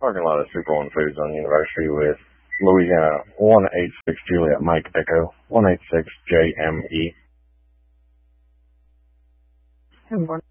Parking lot of Super One Foods on University with Louisiana 186 Juliet Mike Echo 186 JME. Good morning.